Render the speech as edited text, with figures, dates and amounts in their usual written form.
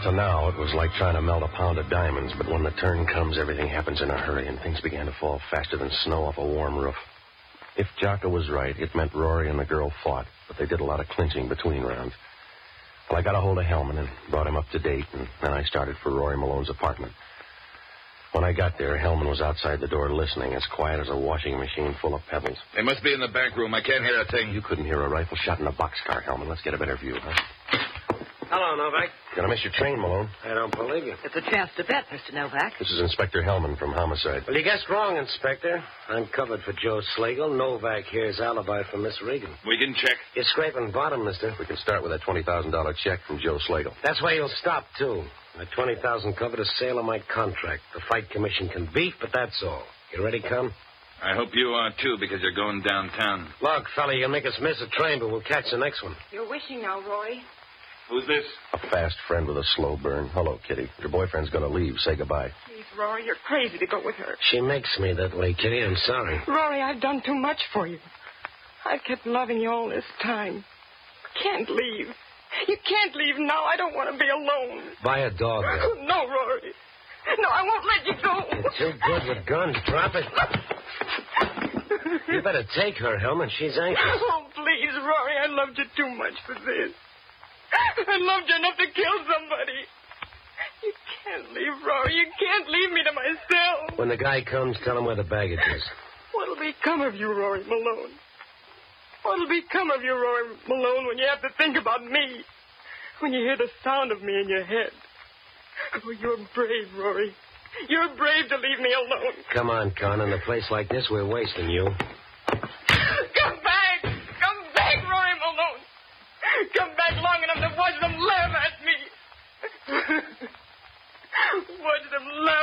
to now, it was like trying to melt a pound of diamonds, but when the turn comes, everything happens in a hurry, and things began to fall faster than snow off a warm roof. If Jocko was right, it meant Rory and the girl fought, but they did a lot of clinching between rounds. Well, I got a hold of Hellman and brought him up to date, and then I started for Rory Malone's apartment. When I got there, Hellman was outside the door listening, as quiet as a washing machine full of pebbles. They must be in the back room. I can't hear a thing. You couldn't hear a rifle shot in a boxcar, Hellman. Let's get a better view, huh? Hello, Novak. Gonna miss your train, Malone. I don't believe you. It's a chance to bet, Mr. Novak. This is Inspector Hellman from Homicide. Well, you guessed wrong, Inspector. I'm covered for Joe Slagle. Novak here's alibi from Miss Regan. We can check. You're scraping bottom, mister. We can start with that $20,000 check from Joe Slagle. That's where you'll stop, too. The $20,000 covered a sale of my contract. The fight commission can beat, but that's all. You ready, Con? I hope you are, too, because you're going downtown. Look, fella, you'll make us miss a train, but we'll catch the next one. You're wishing now, Rory. Who's this? A fast friend with a slow burn. Hello, Kitty. Your boyfriend's gonna leave. Say goodbye. Please, Rory, you're crazy to go with her. She makes me that way, Kitty. I'm sorry. Rory, I've done too much for you. I've kept loving you all this time. Can't leave. You can't leave now. I don't want to be alone. Buy a dog, girl. No, Rory. No, I won't let you go. You're too good with guns. Drop it. You better take her, Hellman. She's anxious. Oh, please, Rory, I loved you too much for this. I loved you enough to kill somebody. You can't leave, Rory. You can't leave me to myself. When the guy comes, tell him where the baggage is. What'll become of you, Rory Malone? What'll become of you, Rory Malone, when you have to think about me? When you hear the sound of me in your head? Oh, you're brave, Rory. You're brave to leave me alone. Come on, Con. In a place like this, we're wasting you. Come back! Come back, Rory Malone! Come back long enough to watch them laugh at me! Watch them laugh